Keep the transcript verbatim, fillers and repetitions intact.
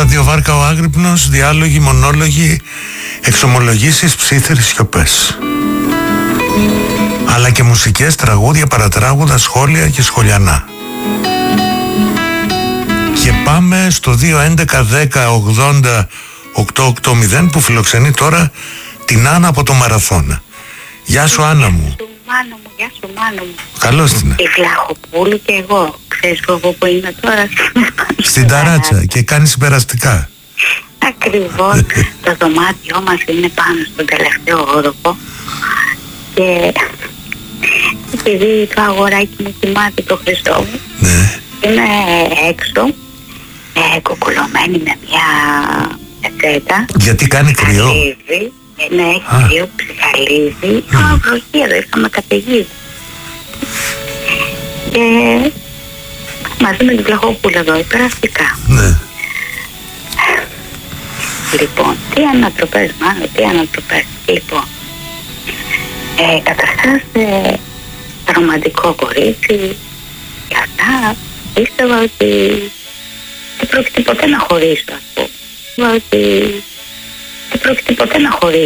ραδιοβάρκα ο Άγρυπνος, διάλογοι, μονόλογοι, εξομολογήσεις, ψίθερες σιωπές. Αλλά και μουσικές, τραγούδια, παρατράγουδα, σχόλια και σχολιανά. Και πάμε στο δύο έντεκα δέκα ογδόντα οκτακόσια ογδόντα που φιλοξενεί τώρα την Άννα από το Μαραθώνα. Γεια σου Άννα μου. Μάνο μου, γεια σου Μάνο μου. Καλώς την. Η Βλαχοπούλου και εγώ. Ξέρεις εγώ που είμαι τώρα? Στην ταράτσα και κάνεις υπεραστικά. Ακριβώς. Το δωμάτιό μας είναι πάνω στον τελευταίο όροφο. Και επειδή το αγοράκι μου κοιμάται, το Χριστό μου, Ναι. είμαι έξω, ε, κοκκουλωμένη με μια πετσέτα. Γιατί κάνει κρυό. Ψυχαλίζει. Ναι, έχει κρύο, ψυχαλίζει. Α, βροχή εδώ, είχαμε καταιγίδι. Και μαζί με την Βλαχόπουλα εδώ, υπεραστικά. Ναι. Λοιπόν, τι ανατροπές Μάνο, τι ανατροπές. Λοιπόν, ε, καταρχάς ε, ρομαντικό κορίτσι και αυτά, πίστευα ότι δεν πρόκειται ποτέ να χωρίσω, ας πούμε. Πίστευα ότι δεν πρόκειται ποτέ να χωρίσω.